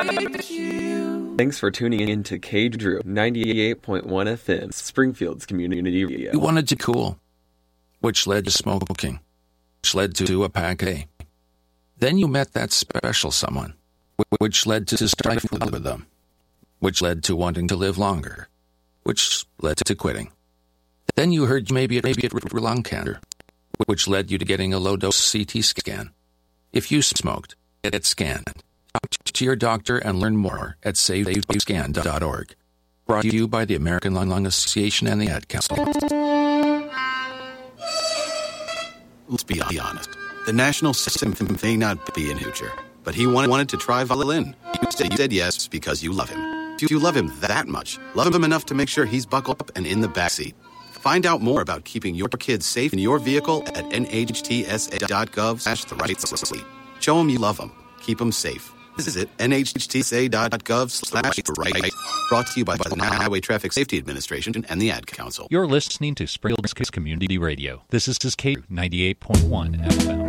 Thanks for tuning in to KDREW 98.1 FM, Springfield's community radio. You wanted to cool, which led to smoking, which led to a pack A. Then you met that special someone, which led to stifling with them, which led to wanting to live longer, which led to quitting. Then you heard maybe it were lung cancer, which led you to getting a low-dose CT scan. If you smoked, get scanned. Talk to your doctor and learn more at SaveScan.org. Brought to you by the American Lung Association and the Ad Council. Let's be honest. The national system may not be in future, but he wanted to try violin. You said yes because you love him. If you love him that much, love him enough to make sure he's buckled up and in the backseat. Find out more about keeping your kids safe in your vehicle at nhtsa.gov/the-right-seat. Show him you love him. Keep him safe. Visit nhtsa.gov/right. Brought to you by the Highway Traffic Safety Administration and the Ad Council. You're listening to Springfield's Community Radio. This is KDREW 98.1 FM.